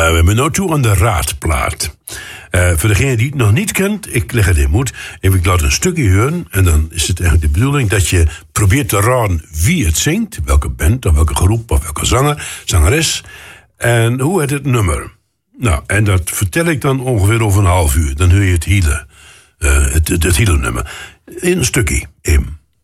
hebben nu toe aan de raadplaat. Voor degene die het nog niet kent, ik leg het in moed. Ik laat een stukje horen. En dan is het eigenlijk de bedoeling dat je probeert te raden wie het zingt. Welke band, of welke groep, of welke zangeres. En hoe heet het nummer. Nou, en dat vertel ik dan ongeveer over een half uur. Dan hoor je het hele nummer. In een stukje,